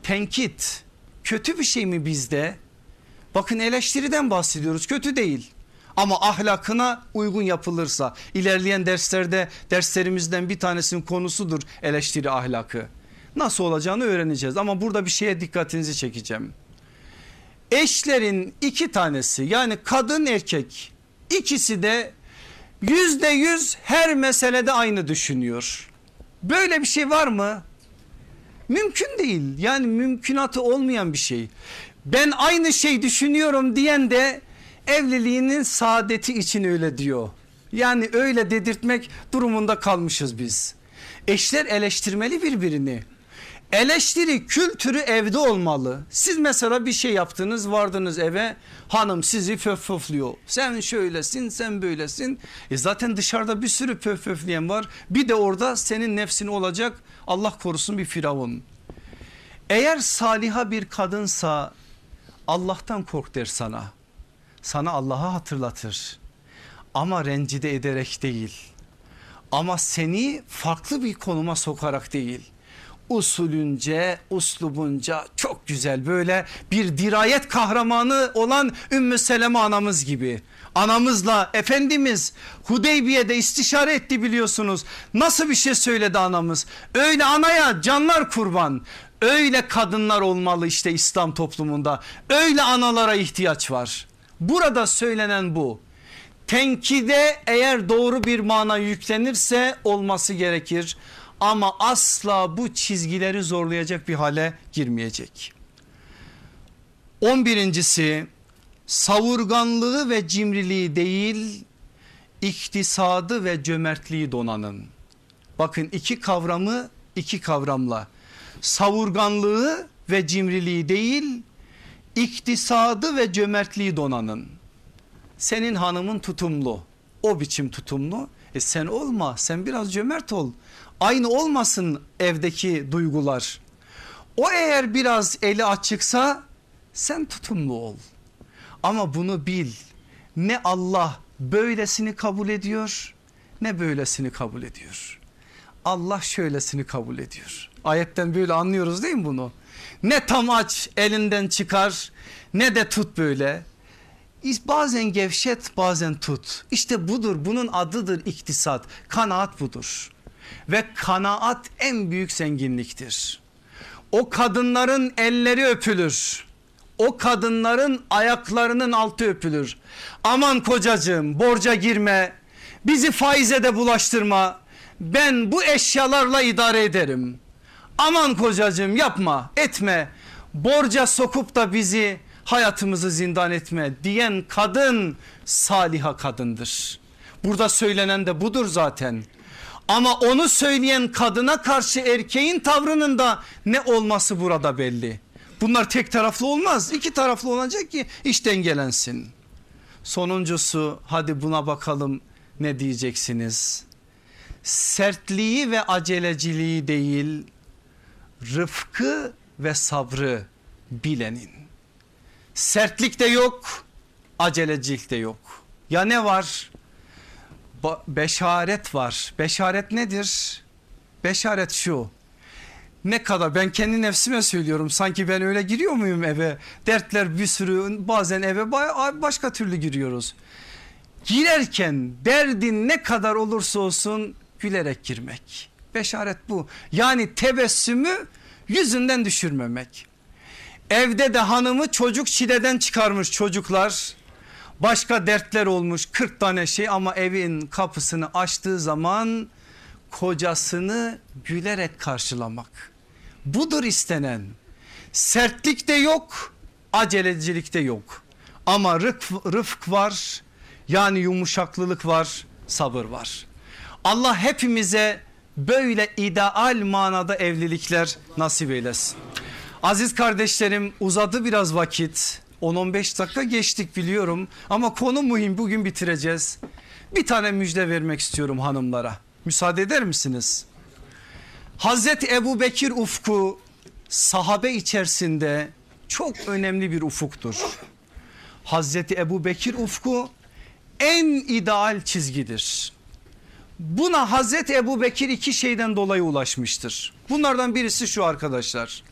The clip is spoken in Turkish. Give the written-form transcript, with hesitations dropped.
Tenkit kötü bir şey mi bizde? Bakın eleştiriden bahsediyoruz, kötü değil. Ama ahlakına uygun yapılırsa, ilerleyen derslerimizden bir tanesinin konusudur eleştiri ahlakı. Nasıl olacağını öğreneceğiz ama burada bir şeye dikkatinizi çekeceğim. Eşlerin iki tanesi, yani kadın erkek, ikisi de %100 her meselede aynı düşünüyor. Böyle bir şey var mı? Mümkün değil, yani mümkünatı olmayan bir şey. Ben aynı şey düşünüyorum diyen de evliliğinin saadeti için öyle diyor. Yani öyle dedirtmek durumunda kalmışız biz. Eşler eleştirmeli birbirini. Eleştiri kültürü evde olmalı. Siz mesela bir şey yaptınız, vardınız eve, hanım sizi pöflüyor. Sen şöylesin, sen böylesin. Zaten dışarıda bir sürü pöfleyen var. Bir de orada senin nefsin olacak, Allah korusun, bir firavun. Eğer saliha bir kadınsa Allah'tan kork der sana. Sana Allah'ı hatırlatır. Ama rencide ederek değil. Ama seni farklı bir konuma sokarak değil. Usulünce, uslubunca çok güzel, böyle bir dirayet kahramanı olan Ümmü Seleme anamız gibi. Anamızla Efendimiz Hudeybiye'de istişare etti, biliyorsunuz. Nasıl bir şey söyledi anamız? Öyle anaya canlar kurban. Öyle kadınlar olmalı işte İslam toplumunda. Öyle analara ihtiyaç var. Burada söylenen bu. Tenkide eğer doğru bir mana yüklenirse olması gerekir. Ama asla bu çizgileri zorlayacak bir hale girmeyecek. 11'incisi, savurganlığı ve cimriliği değil, iktisadı ve cömertliği donanın. Bakın iki kavramı iki kavramla, savurganlığı ve cimriliği değil, iktisadı ve cömertliği donanın. Senin hanımın tutumlu, o biçim tutumlu, sen olma, sen biraz cömert ol. Aynı olmasın evdeki duygular. O eğer biraz eli açıksa sen tutumlu ol. Ama bunu bil, ne Allah böylesini kabul ediyor ne böylesini kabul ediyor. Allah şöylesini kabul ediyor. Ayetten böyle anlıyoruz değil mi bunu? Ne tam aç elinden çıkar ne de tut böyle. Bazen gevşet, bazen tut. İşte budur, bunun adıdır iktisat. Kanaat budur. Ve kanaat en büyük zenginliktir. O kadınların elleri öpülür. O kadınların ayaklarının altı öpülür. Aman kocacığım, borca girme, bizi faize de bulaştırma, ben bu eşyalarla idare ederim. Aman kocacığım, yapma etme, borca sokup da bizi, hayatımızı zindan etme diyen kadın saliha kadındır. Burada söylenen de budur zaten. Ama onu söyleyen kadına karşı erkeğin tavrının da ne olması burada belli. Bunlar tek taraflı olmaz, iki taraflı olacak ki iş dengelensin. Sonuncusu, hadi buna bakalım ne diyeceksiniz? Sertliği ve aceleciliği değil, rıfkı ve sabrı bilenin. Sertlik de yok, acelecilik de yok. Ya ne var? Beşaret var. Beşaret nedir? Beşaret şu: ne kadar, ben kendi nefsime söylüyorum, sanki ben öyle giriyor muyum eve? Dertler bir sürü, bazen eve başka türlü giriyoruz. Girerken derdin ne kadar olursa olsun gülerek girmek. Beşaret bu. Yani tebessümü yüzünden düşürmemek. Evde de hanımı çocuk çileden çıkarmış çocuklar. Başka dertler olmuş 40 tane şey, ama evin kapısını açtığı zaman kocasını gülerek karşılamak. Budur istenen. Sertlik de yok, acelecilik de yok. Ama rıfk var, yani yumuşaklılık var, sabır var. Allah hepimize böyle ideal manada evlilikler nasip eylesin. Aziz kardeşlerim, uzadı biraz vakit. 10-15 dakika geçtik biliyorum ama konu mühim, bugün bitireceğiz. Bir tane müjde vermek istiyorum hanımlara. Müsaade eder misiniz? Hazreti Ebu Bekir ufku sahabe içerisinde çok önemli bir ufuktur. Hazreti Ebu Bekir ufku en ideal çizgidir. Buna Hazreti Ebu Bekir iki şeyden dolayı ulaşmıştır. Bunlardan birisi şu arkadaşlar: